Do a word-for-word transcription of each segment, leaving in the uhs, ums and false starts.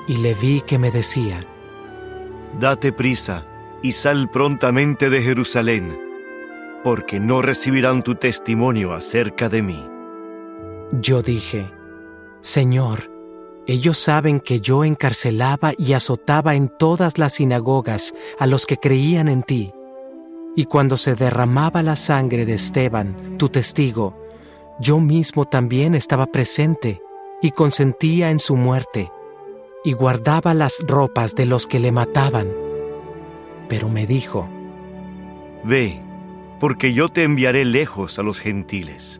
Y le vi que me decía: Date prisa y sal prontamente de Jerusalén, porque no recibirán tu testimonio acerca de mí. Yo dije: Señor, ellos saben que yo encarcelaba y azotaba en todas las sinagogas a los que creían en ti. Y cuando se derramaba la sangre de Esteban, tu testigo, yo mismo también estaba presente y consentía en su muerte, y guardaba las ropas de los que le mataban. Pero me dijo: Ve, porque yo te enviaré lejos a los gentiles.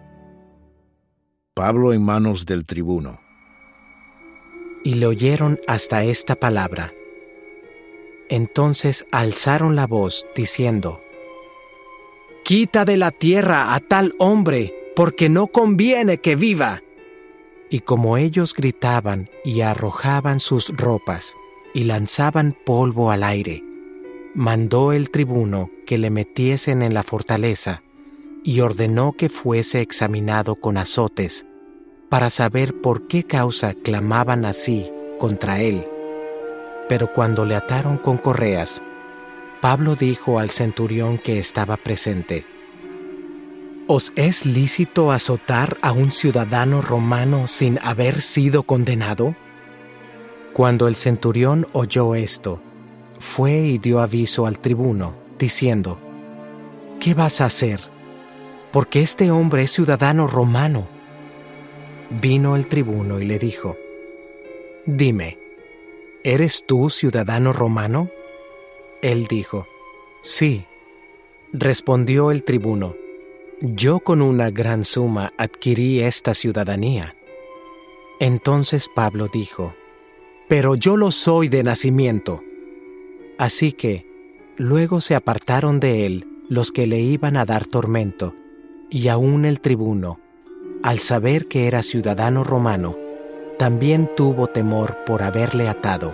Pablo en manos del tribuno. Y le oyeron hasta esta palabra. Entonces alzaron la voz, diciendo: Quita de la tierra a tal hombre, porque no conviene que viva. Y como ellos gritaban y arrojaban sus ropas y lanzaban polvo al aire, mandó el tribuno que le metiesen en la fortaleza y ordenó que fuese examinado con azotes para saber por qué causa clamaban así contra él. Pero cuando le ataron con correas, Pablo dijo al centurión que estaba presente: ¿Os es lícito azotar a un ciudadano romano sin haber sido condenado? Cuando el centurión oyó esto, fue y dio aviso al tribuno, diciendo: ¿Qué vas a hacer? Porque este hombre es ciudadano romano. Vino el tribuno y le dijo: Dime, ¿eres tú ciudadano romano? Él dijo: Sí. Respondió el tribuno: Yo con una gran suma adquirí esta ciudadanía. Entonces Pablo dijo: Pero yo lo soy de nacimiento. Así que luego se apartaron de él los que le iban a dar tormento, y aun el tribuno, al saber que era ciudadano romano, también tuvo temor por haberle atado.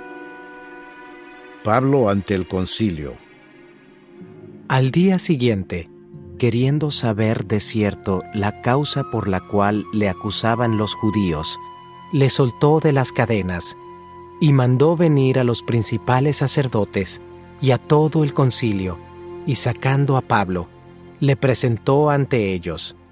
Pablo ante el concilio. Al día siguiente, queriendo saber de cierto la causa por la cual le acusaban los judíos, le soltó de las cadenas y mandó venir a los principales sacerdotes y a todo el concilio, y sacando a Pablo, le presentó ante ellos.